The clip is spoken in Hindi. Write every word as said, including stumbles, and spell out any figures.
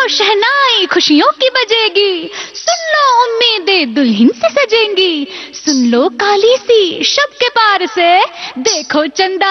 लो शहनाई खुशियों की बजेगी, सुन लो उम्मीदें दुल्हन से सजेंगी, सुन लो काली सी शब के पार से देखो चंदा